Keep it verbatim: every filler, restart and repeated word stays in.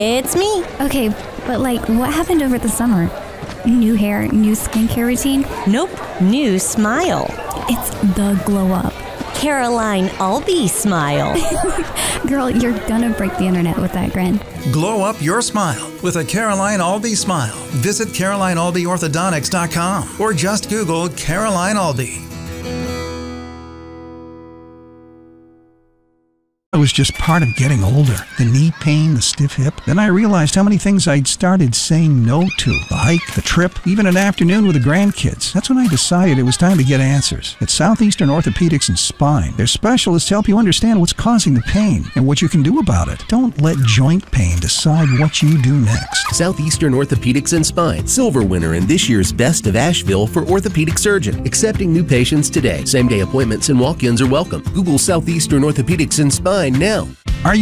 It's me. Okay, but like, what happened over the summer? New hair, new skincare routine? Nope. New smile. It's the glow up. Caroline Albi smile. Girl, you're gonna break the internet with that grin. Glow up your smile with a Caroline Albi smile. Visit Caroline Albi Orthodontics dot com or just Google Caroline Albi. It was just part of getting older. The knee pain, the stiff hip. Then I realized how many things I'd started saying no to. The hike, the trip, even an afternoon with the grandkids. That's when I decided it was time to get answers. At Southeastern Orthopedics and Spine, their specialists help you understand what's causing the pain and what you can do about it. Don't let joint pain decide what you do next. Southeastern Orthopedics and Spine, silver winner in this year's Best of Asheville for orthopedic surgeon. Accepting new patients today. Same-day appointments and walk-ins are welcome. Google Southeastern Orthopedics and Spine now.